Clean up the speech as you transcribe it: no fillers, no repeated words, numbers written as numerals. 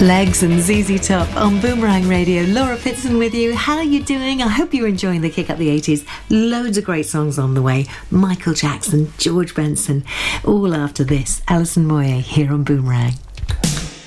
Legs and ZZ Top on Boomerang Radio. Laura Pitson with you. How are you doing? I hope you're enjoying the Kick Up the 80s. Loads of great songs on the way. Michael Jackson, George Benson. All after this. Alison Moyet here on Boomerang.